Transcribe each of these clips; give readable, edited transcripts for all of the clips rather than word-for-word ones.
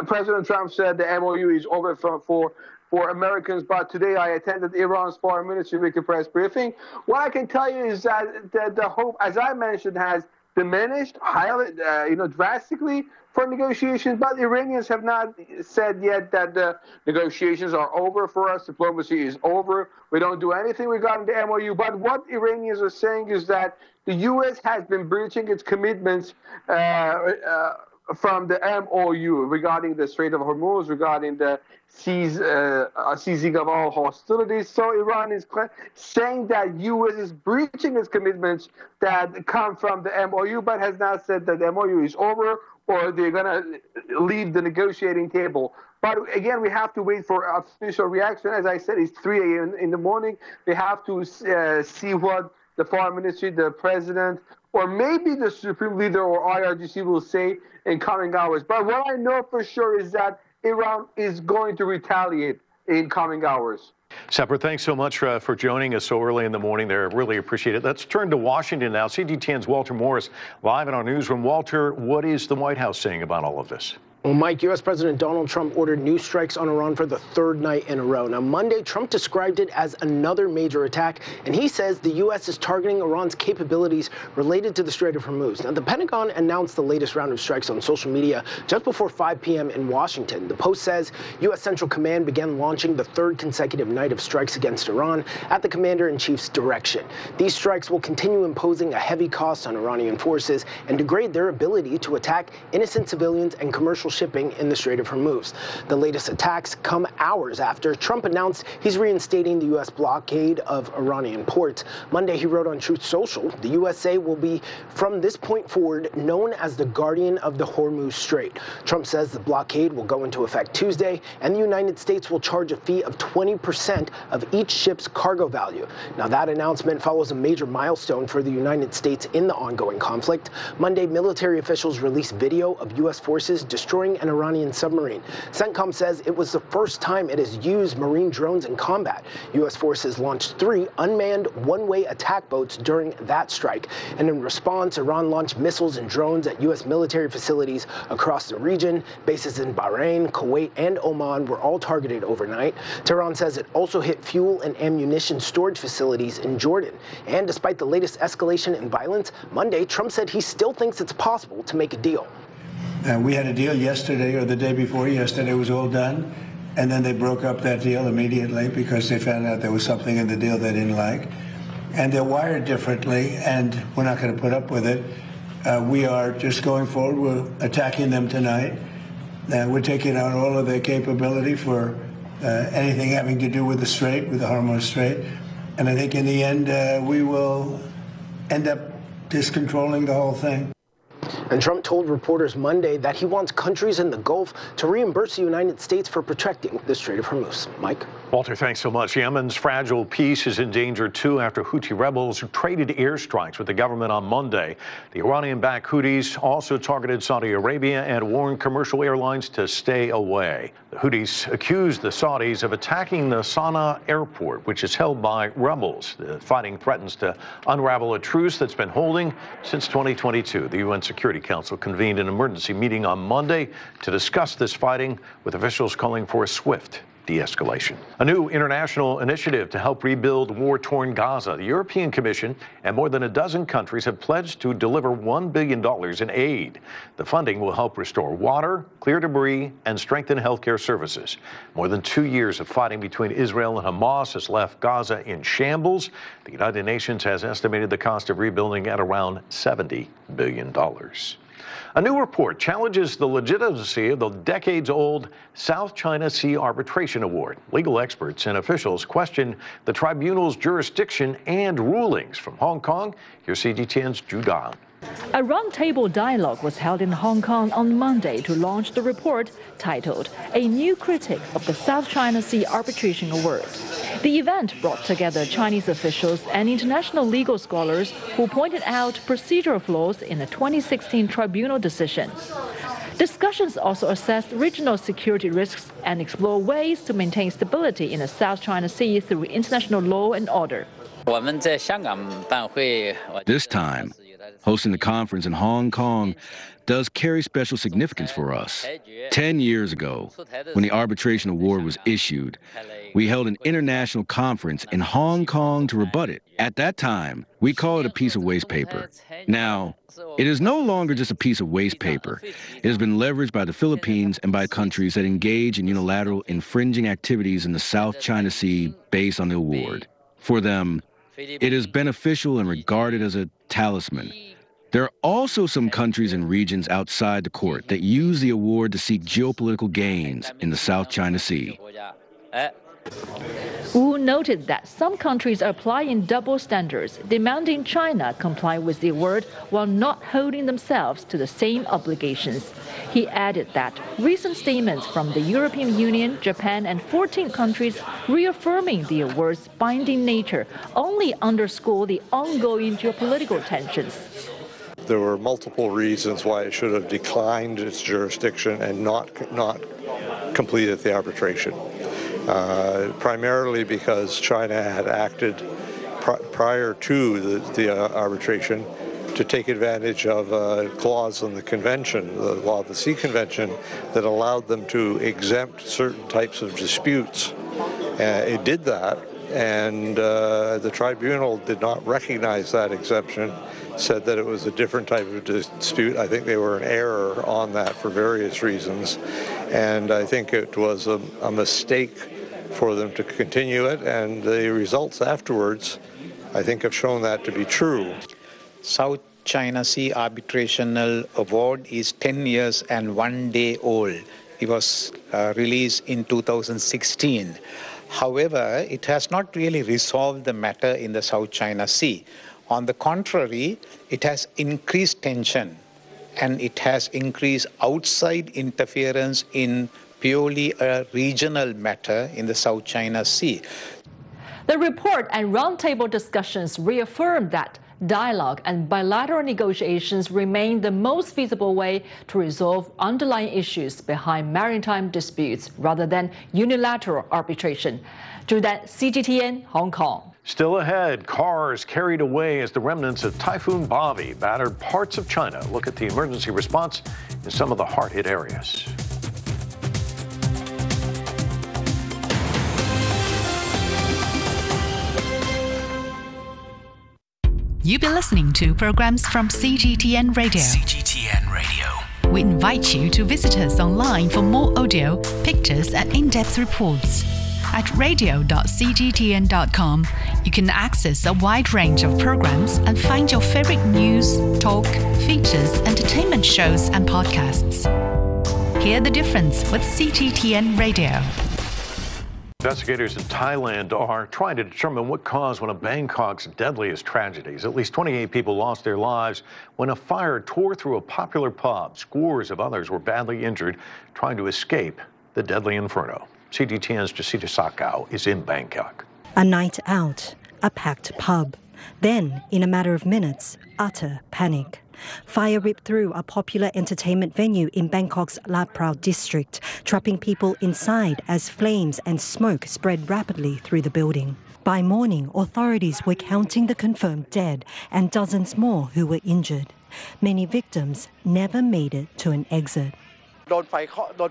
President Trump said the MOU is over for Americans, but today I attended Iran's foreign ministry weekly press briefing. What I can tell you is that the hope, as I mentioned, has diminished highly, drastically for negotiations, but Iranians have not said yet that the negotiations are over for us. Diplomacy is over. We don't do anything regarding the MOU. But what Iranians are saying is that the U.S. has been breaching its commitments from the MOU regarding the Strait of Hormuz, regarding the ceasing of all hostilities. So Iran is saying that U.S. is breaching its commitments that come from the MOU, but has not said that the MOU is over or they're going to leave the negotiating table. But again, we have to wait for official reaction. As I said, it's 3 a.m. in the morning. We have to see what the foreign ministry, the president, or maybe the supreme leader or IRGC will say in coming hours. But what I know for sure is that Iran is going to retaliate in coming hours. Sapir, thanks so much for joining us so early in the morning there. Really appreciate it. Let's turn to Washington now. CGTN's Walter Morris live in our newsroom. Walter, what is the White House saying about all of this? Well, Mike, U.S. President Donald Trump ordered new strikes on Iran for the third night in a row. Now, Monday, Trump described it as another major attack, and he says the U.S. is targeting Iran's capabilities related to the Strait of Hormuz. Now, the Pentagon announced the latest round of strikes on social media just before 5 p.m. in Washington. The Post says U.S. Central Command began launching the third consecutive night of strikes against Iran at the commander-in-chief's direction. These strikes will continue imposing a heavy cost on Iranian forces and degrade their ability to attack innocent civilians and commercial shipping in the Strait of Hormuz. The latest attacks come hours after Trump announced he's reinstating the U.S. blockade of Iranian ports. Monday, he wrote on Truth Social, the USA will be, from this point forward, known as the guardian of the Hormuz Strait. Trump says the blockade will go into effect Tuesday, and the United States will charge a fee of 20% of each ship's cargo value. Now, that announcement follows a major milestone for the United States in the ongoing conflict. Monday, military officials released video of U.S. forces destroying an Iranian submarine. CENTCOM says it was the first time it has used marine drones in combat. U.S. forces launched 3 unmanned one-way attack boats during that strike. And in response, Iran launched missiles and drones at U.S. military facilities across the region. Bases in Bahrain, Kuwait, and Oman were all targeted overnight. Tehran says it also hit fuel and ammunition storage facilities in Jordan. And despite the latest escalation in violence, Monday, Trump said he still thinks it's possible to make a deal. We had a deal yesterday or the day before yesterday. It was all done. And then they broke up that deal immediately because they found out there was something in the deal they didn't like. And they're wired differently, and we're not going to put up with it. We are just going forward. We're attacking them tonight. We're taking out all of their capability for anything having to do with the Strait, with the Hormuz Strait. And I think in the end, we will end up just controlling the whole thing. And Trump told reporters Monday that he wants countries in the Gulf to reimburse the United States for protecting the Strait of Hormuz. Mike? Walter, thanks so much. Yemen's fragile peace is in danger, too, after Houthi rebels traded airstrikes with the government on Monday. The Iranian-backed Houthis also targeted Saudi Arabia and warned commercial airlines to stay away. The Houthis accused the Saudis of attacking the Sana'a airport, which is held by rebels. The fighting threatens to unravel a truce that's been holding since 2022. The UN Security Council convened an emergency meeting on Monday to discuss this fighting, with officials calling for a swift de-escalation. A new international initiative to help rebuild war-torn Gaza. The European Commission and more than a dozen countries have pledged to deliver $1 billion in aid. The funding will help restore water, clear debris, and strengthen healthcare services. More than 2 years of fighting between Israel and Hamas has left Gaza in shambles. The United Nations has estimated the cost of rebuilding at around $70 billion. A new report challenges the legitimacy of the decades-old South China Sea Arbitration Award. Legal experts and officials question the tribunal's jurisdiction and rulings. From Hong Kong, here's CGTN's Zhu Dan. A roundtable dialogue was held in Hong Kong on Monday to launch the report titled A New Critic of the South China Sea Arbitration Award. The event brought together Chinese officials and international legal scholars who pointed out procedural flaws in the 2016 tribunal decision. Discussions also assessed regional security risks and explore ways to maintain stability in the South China Sea through international law and order. This time, Hosting the conference in Hong Kong does carry special significance for us. 10 years ago, when the arbitration award was issued, we held an international conference in Hong Kong to rebut it. At that time, we called it a piece of waste paper. Now, it is no longer just a piece of waste paper. It has been leveraged by the Philippines and by countries that engage in unilateral infringing activities in the South China Sea based on the award. For them, it is beneficial and regarded as a talisman. There are also some countries and regions outside the court that use the award to seek geopolitical gains in the South China Sea. Wu noted that some countries are applying double standards, demanding China comply with the award while not holding themselves to the same obligations. He added that recent statements from the European Union, Japan, and 14 countries reaffirming the award's binding nature only underscore the ongoing geopolitical tensions. There were multiple reasons why it should have declined its jurisdiction and not completed the arbitration. Primarily because China had acted prior to the arbitration to take advantage of a clause in the convention, the Law of the Sea Convention, that allowed them to exempt certain types of disputes. It did that, and the tribunal did not recognize that exemption, said that it was a different type of dispute. I think they were in error on that for various reasons, and I think it was a mistake for them to continue it, and the results afterwards, I think, have shown that to be true. South China Sea Arbitrational Award is 10 years and 1 day old. It was released in 2016. However, it has not really resolved the matter in the South China Sea. On the contrary, it has increased tension, and it has increased outside interference in purely a regional matter in the South China Sea. The report and roundtable discussions reaffirmed that dialogue and bilateral negotiations remain the most feasible way to resolve underlying issues behind maritime disputes rather than unilateral arbitration. Zhu Dan, CGTN, Hong Kong. Still ahead, cars carried away as the remnants of Typhoon Bobby battered parts of China. Look at the emergency response in some of the hard-hit areas. You've been listening to programs from CGTN Radio. CGTN Radio. We invite you to visit us online for more audio, pictures, and in-depth reports. At radio.cgtn.com, you can access a wide range of programs and find your favorite news, talk, features, entertainment shows, and podcasts. Hear the difference with CGTN Radio. Investigators in Thailand are trying to determine what caused one of Bangkok's deadliest tragedies. At least 28 people lost their lives when a fire tore through a popular pub. Scores of others were badly injured trying to escape the deadly inferno. CGTN's Jacita Sakau is in Bangkok. A night out, a packed pub. Then, in a matter of minutes, utter panic. Fire ripped through a popular entertainment venue in Bangkok's Lat Phrao district, trapping people inside as flames and smoke spread rapidly through the building. By morning, authorities were counting the confirmed dead and dozens more who were injured. Many victims never made it to an exit. They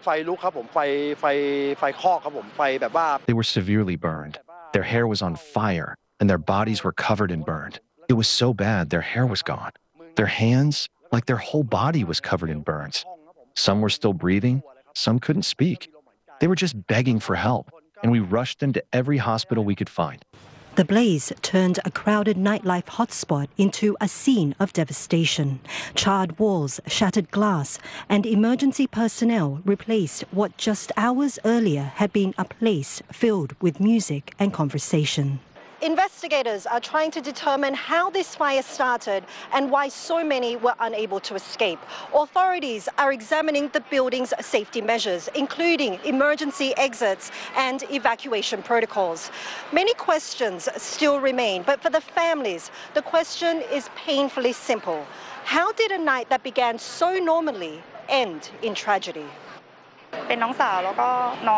were severely burned. Their hair was on fire, and their bodies were covered in burnt. It was so bad their hair was gone. Their hands, like their whole body, was covered in burns. Some were still breathing, some couldn't speak. They were just begging for help, and we rushed them to every hospital we could find. The blaze turned a crowded nightlife hotspot into a scene of devastation. Charred walls, shattered glass, and emergency personnel replaced what just hours earlier had been a place filled with music and conversation. Investigators are trying to determine how this fire started and why so many were unable to escape. Authorities are examining the building's safety measures, including emergency exits and evacuation protocols. Many questions still remain, but for the families, the question is painfully simple. How did a night that began so normally end in tragedy?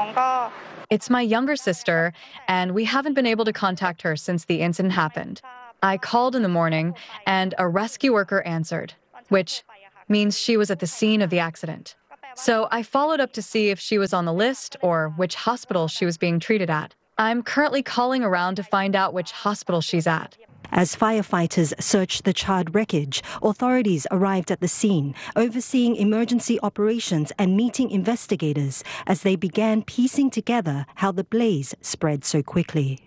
It's my younger sister, and we haven't been able to contact her since the incident happened. I called in the morning and a rescue worker answered, which means she was at the scene of the accident. So I followed up to see if she was on the list or which hospital she was being treated at. I'm currently calling around to find out which hospital she's at. As firefighters searched the charred wreckage, authorities arrived at the scene, overseeing emergency operations and meeting investigators as they began piecing together how the blaze spread so quickly.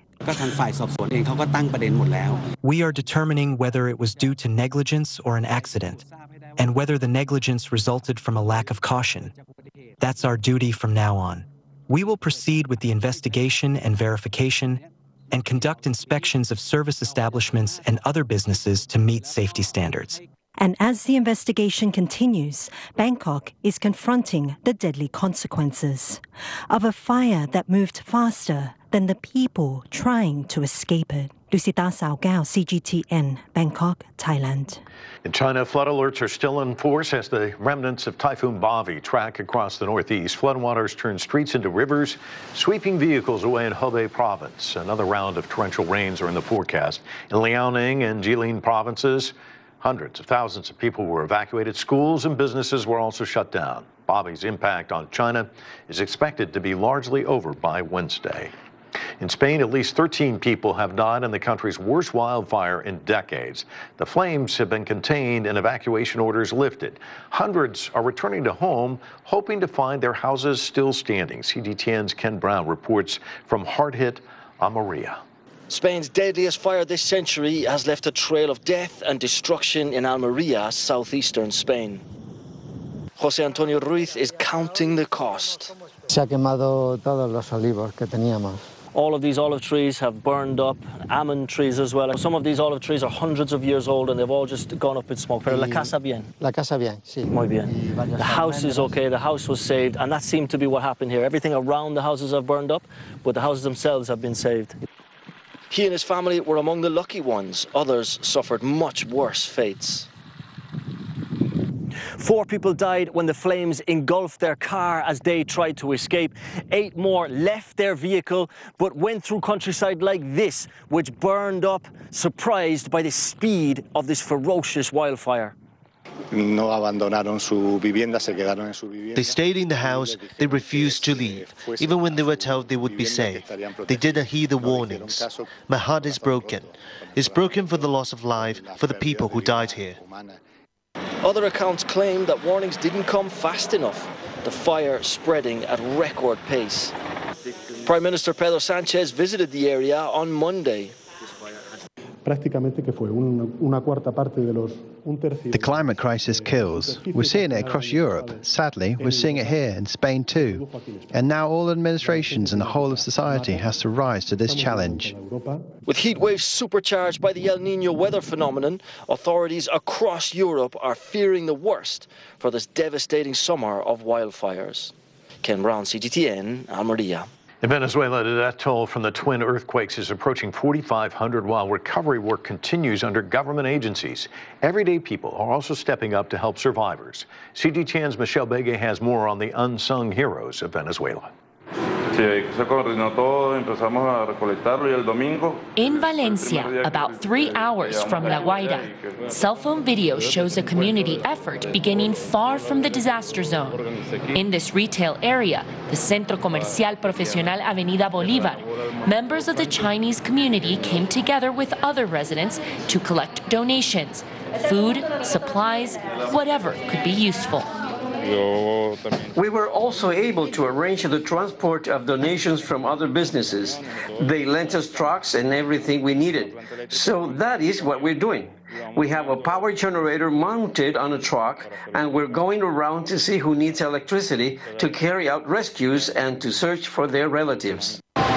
We are determining whether it was due to negligence or an accident, and whether the negligence resulted from a lack of caution. That's our duty from now on. We will proceed with the investigation and verification and conduct inspections of service establishments and other businesses to meet safety standards. And as the investigation continues, Bangkok is confronting the deadly consequences of a fire that moved faster than the people trying to escape it. Lucita Saogao, CGTN, Bangkok, Thailand. In China, flood alerts are still in force as the remnants of Typhoon Bavi track across the northeast. Floodwaters turn streets into rivers, sweeping vehicles away in Hebei province. Another round of torrential rains are in the forecast. In Liaoning and Jilin provinces, hundreds of thousands of people were evacuated. Schools and businesses were also shut down. Bavi's impact on China is expected to be largely over by Wednesday. In Spain, at least 13 people have died in the country's worst wildfire in decades. The flames have been contained and evacuation orders lifted. Hundreds are returning to home, hoping to find their houses still standing. CGTN's Ken Brown reports from hard-hit Almeria. Spain's deadliest fire this century has left a trail of death and destruction in Almeria, southeastern Spain. José Antonio Ruiz is counting the cost. Se ha quemado todos los olivos que teníamos. All of these olive trees have burned up, almond trees as well. Some of these olive trees are hundreds of years old and they've all just gone up in smoke. Pero la casa bien. La casa bien, sí. Muy bien. The house is okay, the house was saved, and that seemed to be what happened here. Everything around the houses have burned up, but the houses themselves have been saved. He and his family were among the lucky ones. Others suffered much worse fates. 4 people died when the flames engulfed their car as they tried to escape. 8 more left their vehicle but went through countryside like this, which burned up, surprised by the speed of this ferocious wildfire. They stayed in the house, they refused to leave, even when they were told they would be safe. They didn't heed the warnings. My heart is broken. It's broken for the loss of life, for the people who died here. Other accounts claim that warnings didn't come fast enough, the fire spreading at record pace. Prime Minister Pedro Sánchez visited the area on Monday. The climate crisis kills. We're seeing it across Europe. Sadly, we're seeing it here in Spain too. And now all administrations and the whole of society has to rise to this challenge. With heat waves supercharged by the El Niño weather phenomenon, authorities across Europe are fearing the worst for this devastating summer of wildfires. Ken Brown, CGTN, Almeria. In Venezuela, the death toll from the twin earthquakes is approaching 4,500 while recovery work continues under government agencies. Everyday people are also stepping up to help survivors. CGTN's Michelle Begay has more on the unsung heroes of Venezuela. In Valencia, about 3 hours from La Guaira, cell phone video shows a community effort beginning far from the disaster zone. In this retail area, the Centro Comercial Profesional Avenida Bolívar, members of the Chinese community came together with other residents to collect donations, food, supplies, whatever could be useful. We were also able to arrange the transport of donations from other businesses. They lent us trucks and everything we needed. So that is what we're doing. We have a power generator mounted on a truck, and we're going around to see who needs electricity to carry out rescues and to search for their relatives.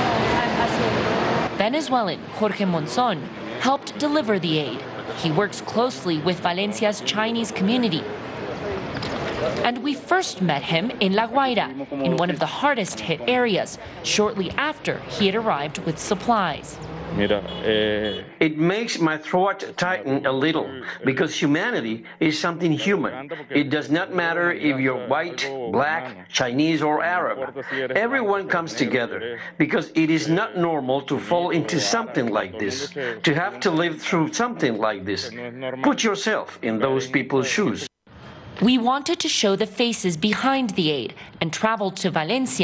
Venezuelan Jorge Monzon helped deliver the aid. He works closely with Valencia's Chinese community. And we first met him in La Guaira, in one of the hardest hit areas, shortly after he had arrived with supplies. It makes my throat tighten a little because humanity is something human. It does not matter if you're white, black, Chinese, or Arab. Everyone comes together because it is not normal to fall into something like this, to have to live through something like this. Put yourself in those people's shoes. We wanted to show the faces behind the aid and traveled to Valencia